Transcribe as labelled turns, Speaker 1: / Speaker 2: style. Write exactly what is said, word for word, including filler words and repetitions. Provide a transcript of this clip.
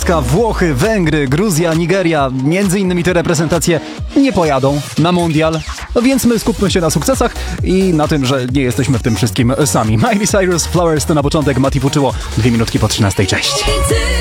Speaker 1: Polska, Włochy, Węgry, Gruzja, Nigeria, między innymi te reprezentacje nie pojadą na mundial, więc my skupmy się na sukcesach i na tym, że nie jesteśmy w tym wszystkim sami. Miley Cyrus, Flowers to na początek, Mati Puczyło, dwie minutki po trzynastej. Cześć.